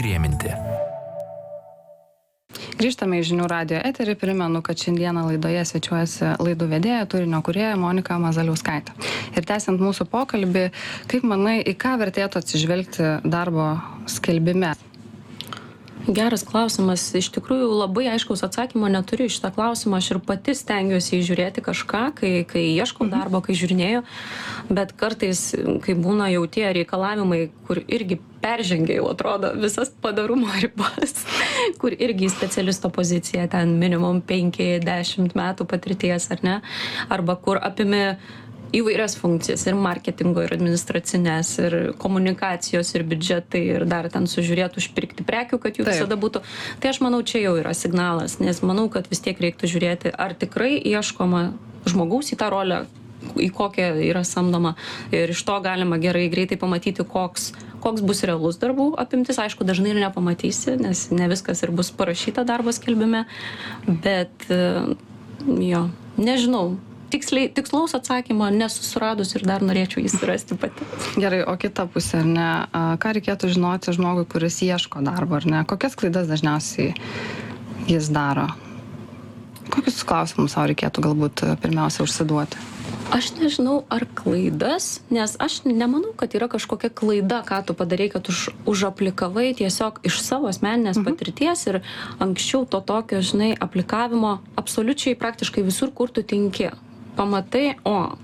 įrėminti. Grįžtame į Žinių radijo eterį. Primenu, kad šiandieną laidoje svečiuojasi laidų vedėja, turinio kūrėja Monika Mazaliauskaitė. Ir tęsiant mūsų pokalbį, kaip manai, į ką vertėtų atsižvelgti darbo skelbime? Geras klausimas. Iš tikrųjų, labai aiškaus atsakymo neturiu iš šitą klausimą. Aš ir pati stengiuosi įžiūrėti kažką, kai ieškau darbo, kai žiūrinėjau. Bet kartais, kai būna jau tie reikalavimai, kur irgi peržengia jau atrodo visas padarumo ribas, kur irgi į specialisto poziciją ten minimum 5-10 metų patirties, ar ne? Arba kur apimi įvairias funkcijas ir marketingo, ir administracinės, ir komunikacijos, ir biudžetai, ir dar ten sužiūrėtų užpirkti prekių, kad jų visada būtų. Tai aš manau, čia jau yra signalas, nes manau, kad vis tiek reiktų žiūrėti, ar tikrai ieškoma žmogaus į tą rolę, į kokią yra samdoma. Ir iš to galima gerai, greitai pamatyti, koks bus realus darbų apimtis. Aišku, dažnai ir nepamatysi, nes ne viskas ir bus parašyta darbo skelbime. Bet jo, nežinau. Tikslaus atsakymo nesusiradus ir dar norėčiau jį surasti pati. Gerai, o kita pusė, ar ne? Ką reikėtų žinoti žmogui, kuris ieško darbo, ar ne? Kokias klaidas dažniausiai jis daro? Kokius klausimus savo reikėtų galbūt pirmiausia užsiduoti? Aš nežinau, ar klaidas, nes aš nemanau, kad yra kažkokia klaida, ką tu padarei, kad užaplikavai tiesiog iš savo asmeninės patirties ir anksčiau to tokio, žinai, aplikavimo absoliučiai praktiškai visur, kur tu tinki. Pamatai,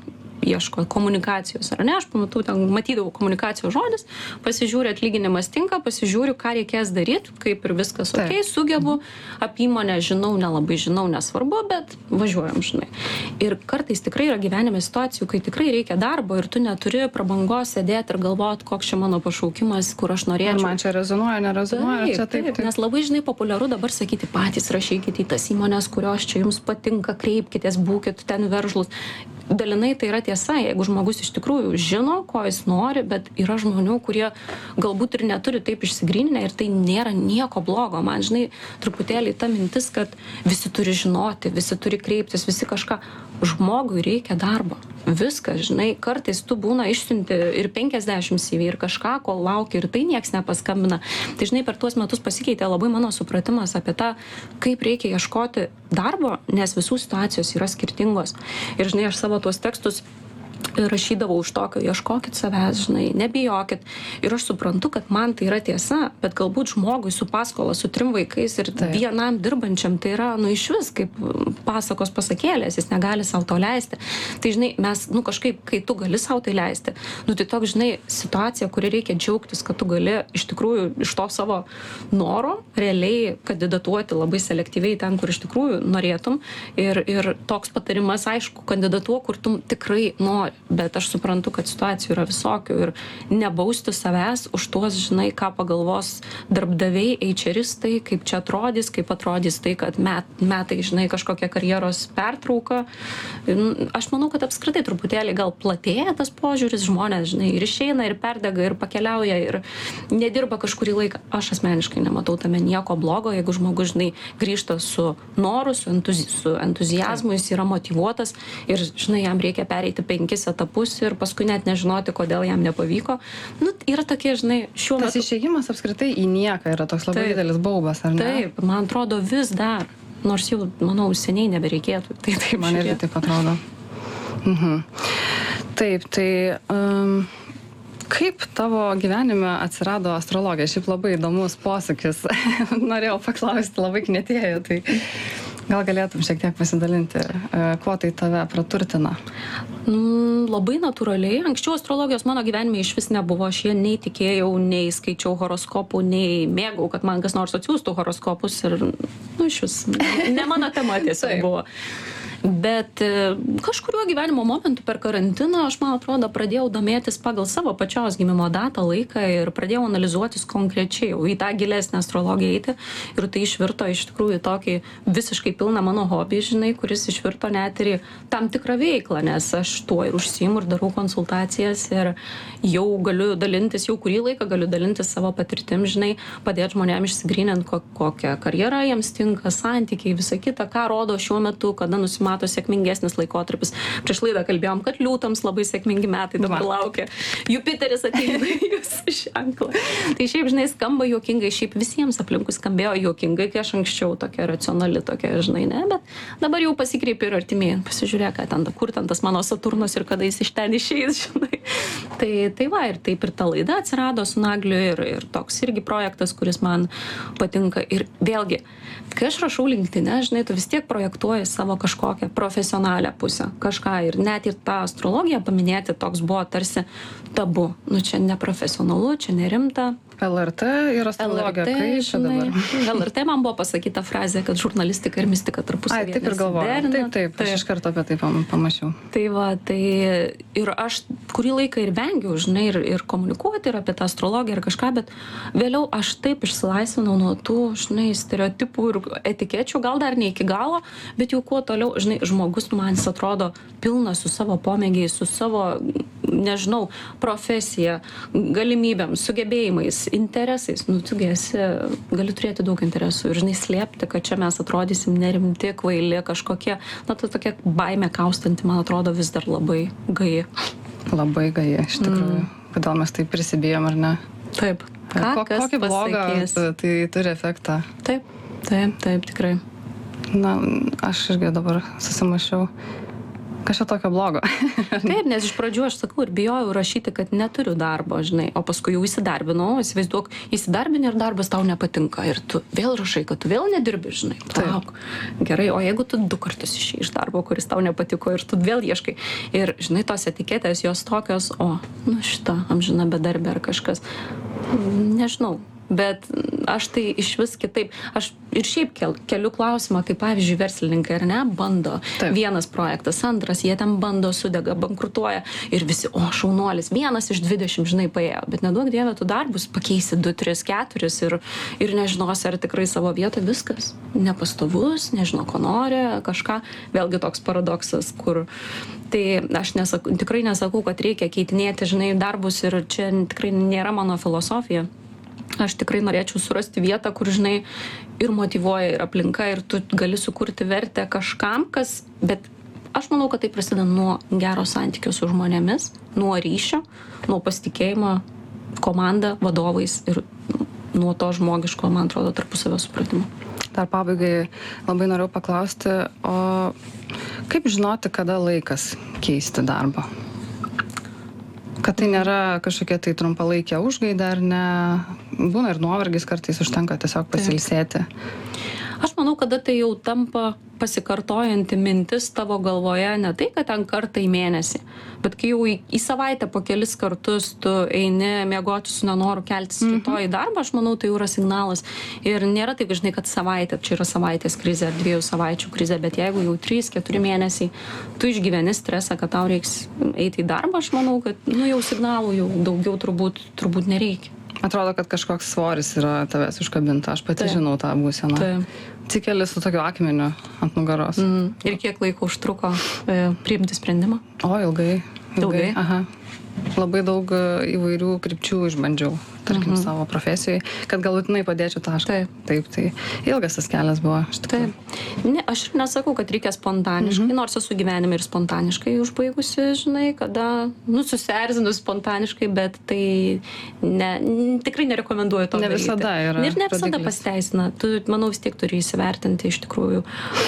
ieško komunikacijos, ar ne? Aš matydavau komunikacijos žodis, pasižiūriu atlyginimas tinka, pasižiūriu, ką reikės daryti, kaip ir viskas ok, sugebu, apie įmonę žinau, nelabai žinau, nesvarbu, bet važiuojam, žinai. Ir kartais tikrai yra gyvenime situacijų, kai tikrai reikia darbo ir tu neturi prabangos sėdėti ir galvoti, koks čia mano pašaukimas, kur aš norėčiau. Man čia rezonuoja, nerezonuoja, čia taip. Nes labai, žinai, populiaru dabar sakyti, patys rašykite į tas įmonės, kurios čia jums patinka, kreipkitės, būkit ten veržlus. Dalinai tai yra tiesa, jeigu žmogus iš tikrųjų žino, ko jis nori, bet yra žmonių, kurie galbūt ir neturi taip išsigryninę ir tai nėra nieko blogo. Man, žinai, truputėlį ta mintis, kad visi turi žinoti, visi turi kreiptis, visi kažką. Žmogui reikia darbo. Viskas, žinai, kartais tu būna išsiunti ir 50 CV ir kažką, kol laukia ir tai nieks nepaskambina. Tai, žinai, per tuos metus pasikeitė labai mano supratimas apie tą, kaip reikia ieškoti darbo, nes visų situacijos yra skirtingos. Ir, žinai, aš savo tuos tekstus rašydavau už tokio, ieškokit savęs, žinai, nebijokit. Ir aš suprantu, kad man tai yra tiesa, bet galbūt žmogui su paskola, su 3 vaikais ir vienam dirbančiam tai yra, iš vis kaip pasakos pasakėlės, jis negali sau to leisti. Tai, žinai, mes, kažkaip, kai tu gali sau tai leisti, tai toks, žinai, situacija, kuri reikia džiaugtis, kad tu gali iš tikrųjų iš to savo noro realiai kandidatuoti labai selektyviai ten, kur iš tikrųjų norėtum. Ir toks patarimas, aišku, kandidatuo, kur tu tikrai nori. Bet aš suprantu, kad situacijų yra visokių ir nebausti savęs už tuos, žinai, ką pagalvos darbdaviai, HRistai, kaip čia atrodys, kaip atrodys tai, kad metai, žinai, kažkokia karjeros pertrauka. Aš manau, kad apskritai truputėlį gal platėja tas požiūris, žmonės, žinai, ir išeina, ir perdega, ir pakeliauja, ir nedirba kažkurį laiką. Aš asmeniškai nematau tame nieko blogo, jeigu žmogus, žinai, grįžta su noru, su entuziazmu, jis yra motyvuotas ir, žinai, jam reikia pereiti 5 etapus ir paskui net nežinoti, kodėl jam nepavyko. Yra tokie, žinai, šiuo metu... Tas išėjimas apskritai į nieką yra toks labai didelis baubas, ar ne? Taip, man atrodo vis dar, nors jau, manau, seniai nebereikėtų. Taip, man irgi taip atrodo. Taip, tai... Kaip tavo gyvenime atsirado astrologija? Šiaip labai įdomus posakis. Norėjau paklausti, labai knietėjo, tai... Gal galėtum šiek tiek pasidalinti, kuo tai tave praturtina? Labai natūraliai. Anksčiau astrologijos mano gyvenime iš vis nebuvo. Aš ją nei tikėjau, nei skaičiau horoskopų, nei mėgau, kad man kas nors atsiųstų horoskopus. Ir, iš vis, ne mano tema tiesiog buvo. Bet kažkuriuo gyvenimo momentu per karantiną aš, man atrodo, pradėjau domėtis pagal savo pačios gimimo datą, laiką ir pradėjau analizuotis konkrečiai, jau į tą gilesnę astrologiją eiti. Ir tai išvirto iš tikrųjų tokį visiškai pilną mano hobį, žinai, kuris išvirto net ir tam tikrą veiklą, nes aš tuo ir užsiimu ir darau konsultacijas ir jau galiu dalintis, jau kurį laiką galiu dalintis savo patirtim, žinai, padėti žmonėms išsigryninti, kokią karjerą jiems tinka, santykiai, visa kita, ką rodo šiuo metu, kada nusimato metų sėkmingesnis laikotarpis. Prieš laidą kalbėjom, kad liūtams labai sėkmingi metai dabar laukia. Jupiteris ateina į jūsų ženklą. Tai šiaip, žinai, skamba juokingai, šiaip visiems aplinkui skambėjo juokingai, kai aš anksčiau tokia racionali, tokia, žinai, ne, bet dabar jau pasikreipi ir artimieji, pasižiūrėk, kur ten tas mano Saturnas ir kada jis iš ten išeis, žinai. Tai va, ir taip ir ta laida atsirado su Nagliu ir toks irgi projektas, kuris man patinka. Ir vėlgi, kai aš rašau LinkedIn, žinai, tu vis tiek projektuoji savo kažkokią profesionalią pusę, kažką ir net ir tą astrologiją paminėti toks buvo tarsi tabu. Nu, čia neprofesionalu, čia nerimta. LRT ir astrologija, kaip čia dabar? LRT man buvo pasakyta frazė, kad žurnalistika ir mistika tarpusavy. Taip ir galvoju. Taip, aš iš karto apie tai pamačiau. Tai va, tai ir aš kurį laiką ir vengiau, žinai, ir komunikuoti ir apie tą astrologiją ir kažką, bet vėliau aš taip išsilaisvinau nuo tų, žinai, stereotipų ir etikečių, gal dar ne iki galo, bet jau kuo toliau, žinai, žmogus man jis atrodo pilnas su savo pomėgiais, su savo, nežinau, profesija, galimybėm, sugebėjimais, interesais. Nu, tu gali turėti daug interesų ir, žinai, slėpti, kad čia mes atrodysim nerimti, kvaili, kažkokie, na, tai tokia baimė kaustanti, man atrodo, vis dar labai gaji. Labai gaji, iš tikrųjų. Kodėl mes taip prisibijom, ar ne? Taip. Kokį blogą tai turi efektą? Taip, tikrai. Na, aš irgi dabar susimašiau. Kažką tokio blogo. Taip, nes iš pradžių aš sakau ir bijojau rašyti, kad neturiu darbo, žinai, o paskui jau įsidarbinau, įsivaizduok, įsidarbini ir darbas tau nepatinka ir tu vėl rašai, kad tu vėl nedirbi, žinai. Palauk. Gerai, o jeigu tu 2 kartus išėjai iš darbo, kuris tau nepatiko ir tu vėl ieškai. Ir, žinai, tos etiketės jos tokios, nu šita amžina bedarbė ar kažkas. Nežinau. Bet aš tai iš vis kitaip, aš ir šiaip keliu klausimą, kaip pavyzdžiui verslininkai, ar ne, bando. Taip. Vienas projektas, antras, jie ten bando, sudega, bankrutuoja ir visi, šaunuolis, 1 iš 20, žinai, paėjo. Bet neduok Dieve, tu darbus pakeisi 2, 3, 4 ir nežinosi, ar tikrai savo vietą, viskas. Nepastovus, nežinau, ko nori, kažką. Vėlgi toks paradoksas, kur tai aš tikrai nesakau, kad reikia keitinėti, žinai, darbus ir čia tikrai nėra mano filosofija. Aš tikrai norėčiau surasti vietą, kur, žinai, ir motyvuoja, ir aplinka, ir tu gali sukurti vertę kažkam, bet aš manau, kad tai prasideda nuo gero santykio su žmonėmis, nuo ryšio, nuo pasitikėjimo komanda, vadovais ir nuo to žmogiško, man atrodo, tarpusavio supratimo. Dar pabaigai labai noriu paklausti, o kaip žinoti, kada laikas keisti darbą? Kad tai nėra kažkokia tai trumpalaikė užgaida, ar ne? Būna ir nuovargis, kartais užtenka tiesiog pasilsėti. Aš manau, kada tai jau tampa pasikartojanti mintis tavo galvoje, ne tai, kad ten kartą į mėnesį, bet kai jau į savaitę po kelis kartus tu eini miegoti su nenoru keltis rytoj į darbą, aš manau, tai jau yra signalas. Ir nėra taip, žinai, kad savaitė, čia yra savaitės krizė ar 2 savaičių krizė, bet jeigu jau 3-4 mėnesiai tu išgyveni stresą, kad tau reiks eiti į darbą, aš manau, kad jau signalų jau daugiau turbūt nereikia. Atrodo, kad kažkoks svoris yra tavęs užkabinta. Aš pati žinau tą būseną. Atsikeli su tokiu akmeniu ant nugaros. Ir kiek laiko užtruko priimti sprendimą? Ilgai. Aha. Labai daug įvairių krypčių išbandžiau, tarkim, savo profesijai, kad galutinai padėčiau tašką. Taip, tai ilgas tas kelias buvo. Taip. Ne, aš ir nesakau, kad reikia spontaniškai, nors esu gyvenime ir spontaniškai užbaigusi, žinai, kada, susierzinu spontaniškai, bet tai tikrai nerekomenduoju to daryti. Ne visada yra. Ir ne visada pasiteisina. Tu, manau, vis tiek turi įsivertinti iš tikrųjų,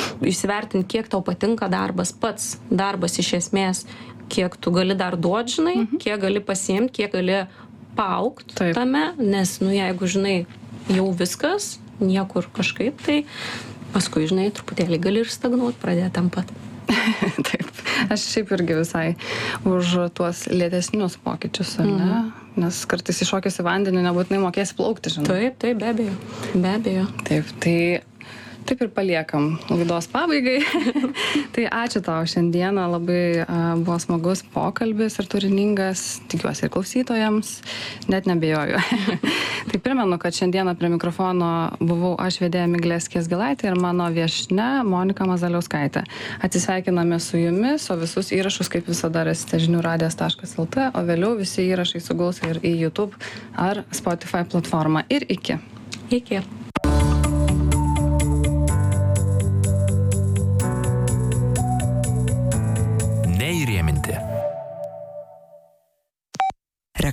kiek tau patinka darbas, pats darbas iš esmės, kiek tu gali dar duoti, žinai, kiek gali pasiimti, kiek gali paaugti tame, nes, jeigu, žinai, jau viskas, niekur kažkaip, tai paskui, žinai, truputėlį gali ir stagnuoti, pradėti tam pat. Taip, aš šiaip irgi visai už tuos lėtesnius pokyčius, ar ne? Nes kartais iššokęs į vandenį nebūtinai mokėsi plaukti, žinai. Taip, be abejo. Taip, taip ir paliekam laidos pabaigai. Tai ačiū tau šiandieną, labai buvo smagus pokalbis ir turiningas, tikiuosi ir klausytojams, net nebejoju. Tai primenu, kad šiandieną prie mikrofono buvau aš vedėja Miglė Skiesgilaitė ir mano viešnia Monika Mazaliauskaitė. Atsisveikiname su jumis, o visus įrašus kaip visada rasite žiniųradijas.lt, o vėliau visi įrašai suguls ir į YouTube ar Spotify platformą. Ir iki.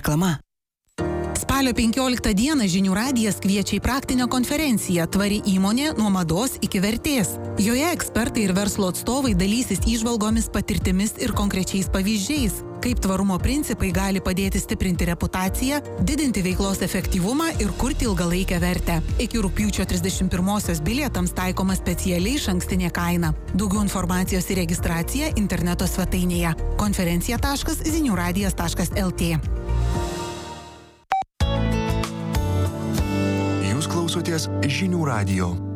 Reklama. Spalio 15 dieną Žinių radijas kviečia į praktinę konferenciją Tvari įmonė nuo mados iki vertės. Joje ekspertai ir verslo atstovai dalysis įžvalgomis, patirtimis ir konkrečiais pavyzdžiais, kaip tvarumo principai gali padėti stiprinti reputaciją, didinti veiklos efektyvumą ir kurti ilgalaikę vertę. Iki rugpjūčio 31-osios bilietams taikoma specialiai išankstinė kaina. Daugiau informacijos ir registracija interneto svetainėje konferencija.ziniuradijas.lt. Jūs klausotės Žinių radijo.